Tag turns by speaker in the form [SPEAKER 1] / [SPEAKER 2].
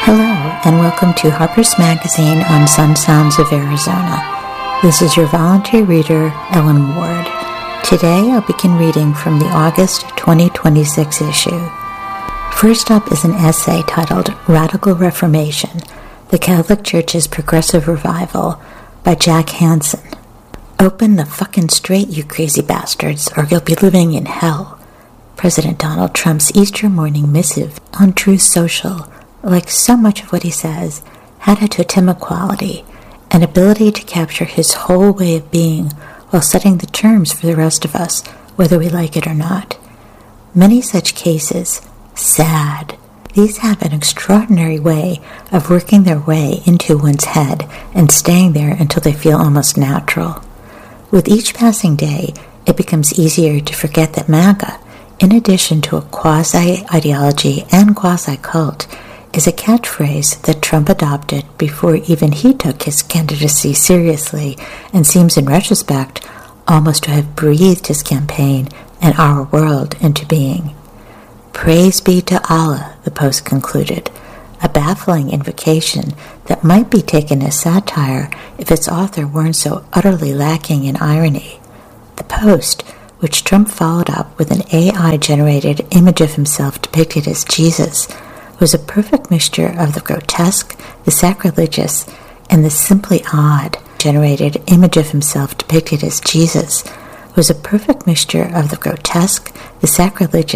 [SPEAKER 1] Hello, and welcome to Harper's Magazine on Sun Sounds of Arizona. This is your volunteer reader, Ellen Ward. Today I'll begin reading from the August 2026 issue. First up is an essay titled Radical Reformation, the Catholic Church's Progressive Revival by Jack Hansen. Open the fucking straight, you crazy bastards, or you'll be living in hell. President Donald Trump's Easter morning missive on Truth Social, like so much of what he says, had a totemic quality, an ability to capture his whole way of being while setting the terms for the rest of us, whether we like it or not. Many such cases, sad. These have an extraordinary way of working their way into one's head and staying there until they feel almost natural. With each passing day, it becomes easier to forget that MAGA, in addition to a quasi-ideology and quasi-cult, is a catchphrase that Trump adopted before even he took his candidacy seriously and seems in retrospect almost to have breathed his campaign and our world into being. Praise be to Allah, the Post concluded, a baffling invocation that might be taken as satire if its author weren't so utterly lacking in irony. The Post, which Trump followed up with an AI-generated image of himself depicted as Jesus, was a perfect mixture of the grotesque, the sacrilegious, and the simply odd. Generated image of himself depicted as Jesus was a perfect mixture of the grotesque, the sacrilegious,